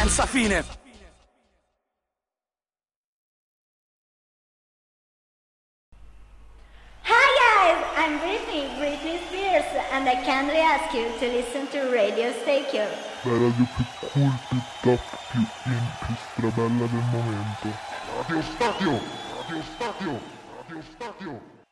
senza fine. Hi guys, I'm Britney Spears, and I kindly ask you to listen to Radio Staycure. La radio più cool, più top, più in, più strabella del momento. Radio Stadio! Radio Stadio! Radio Stadio!